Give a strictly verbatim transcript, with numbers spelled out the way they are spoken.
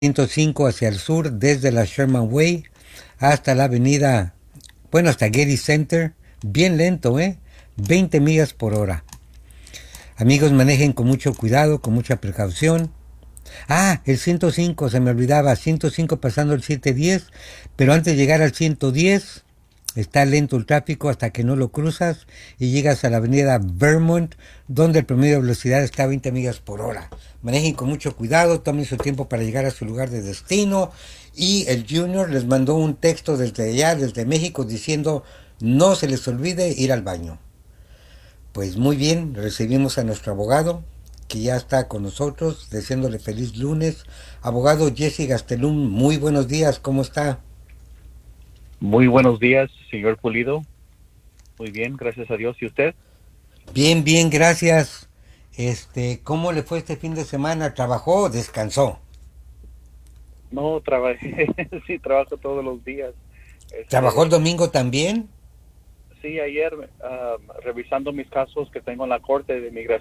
ciento cinco hacia el sur desde la Sherman Way hasta la avenida, bueno, hasta Getty Center, bien lento, ¿eh? veinte millas por hora. Amigos, manejen con mucho cuidado, con mucha precaución. Ah, el ciento cinco, se me olvidaba, ciento cinco pasando el setecientos diez, pero antes de llegar al ciento diez, está lento el tráfico hasta que no lo cruzas y llegas a la avenida Vermont, donde el promedio de velocidad está a veinte millas por hora. Manejen con mucho cuidado, tomen su tiempo para llegar a su lugar de destino. Y el Junior les mandó un texto desde allá, desde México, diciendo no se les olvide ir al baño. Pues muy bien, recibimos a nuestro abogado, que ya está con nosotros, deseándole feliz lunes. Abogado Jesse Gastelum, muy buenos días, ¿cómo está? Muy buenos días, señor Pulido. Muy bien, gracias a Dios. ¿Y usted? Bien, bien, gracias. Este, ¿cómo le fue este fin de semana? ¿Trabajó o descansó? No, trabajé, sí, trabajo todos los días. ¿Trabajó el Este, domingo también? sí, ayer ah, revisando mis casos que tengo en la corte de